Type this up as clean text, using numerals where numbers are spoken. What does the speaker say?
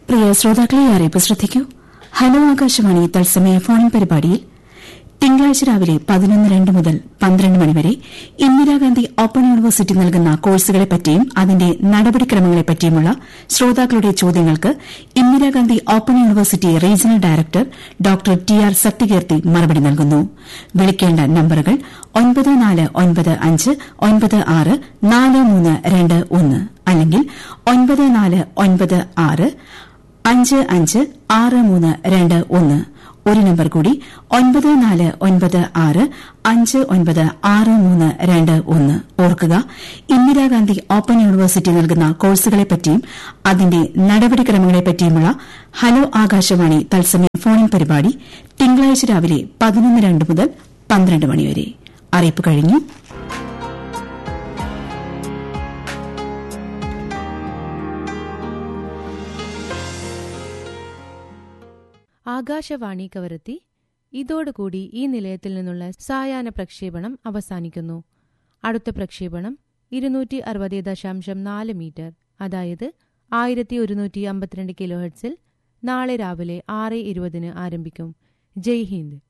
പ്രിയ ശ്രോതാക്കളെ അറിയിപ്പ് ശ്രദ്ധിക്കൂ. ഹലോ ആകാശവാണി തത്സമയ ഫോൺ പരിപാടിയിൽ തിങ്കളാഴ്ച രാവിലെ 11:02 മുതൽ 12 മണിവരെ ഇന്ദിരാഗാന്ധി ഓപ്പൺ യൂണിവേഴ്സിറ്റി നൽകുന്ന കോഴ്സുകളെപ്പറ്റിയും അതിന്റെ നടപടിക്രമങ്ങളെപ്പറ്റിയുമുള്ള ശ്രോതാക്കളുടെ ചോദ്യങ്ങൾക്ക് Indira Gandhi open university regional director doctor ടി.ആർ. Sathyakeerthi മറുപടി നൽകുന്നു. വിളിക്കേണ്ട നമ്പറുകൾ 9495964321 അല്ലെങ്കിൽ 9496556321. ഒരു നമ്പർ കൂടി 9496596321. ഓർക്കുക, ഇന്ദിരാഗാന്ധി ഓപ്പൺ യൂണിവേഴ്സിറ്റി നൽകുന്ന കോഴ്സുകളെപ്പറ്റിയും അതിന്റെ നടപടിക്രമങ്ങളെപ്പറ്റിയുമുള്ള ഹലോ ആകാശവാണി തത്സമയ ഫോൺ പരിപാടി തിങ്കളാഴ്ച രാവിലെ 11:02 മുതൽ 12 മണിവരെ. അറിയിപ്പ് കഴിഞ്ഞു. ആകാശവാണി കവരത്തി. ഇതോടുകൂടി ഈ നിലയത്തിൽ നിന്നുള്ള സായാഹ്ന പ്രക്ഷേപണം അവസാനിക്കുന്നു. അടുത്ത പ്രക്ഷേപണം 260.4 മീറ്റർ, അതായത് 1152 കിലോഹെർട്സിൽ നാളെ രാവിലെ 6:20 ആരംഭിക്കും. ജയ് ഹിന്ദ്.